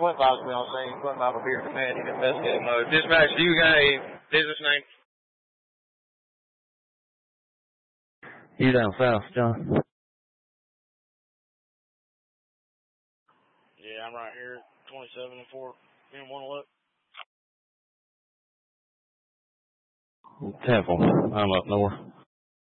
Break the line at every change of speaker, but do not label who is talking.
25 to be on scene. 25 will be your command. You can investigate mode. Dispatch, do you got a business name?
You down south, John?
Yeah, I'm right here, 27 and 4, in 111.
Temple. I'm up north.